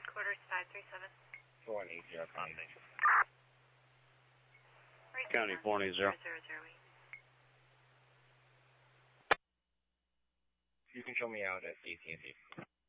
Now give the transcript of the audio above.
headquarters 537. 480 Conde. County 480. 0008. You can show me out at AT&T.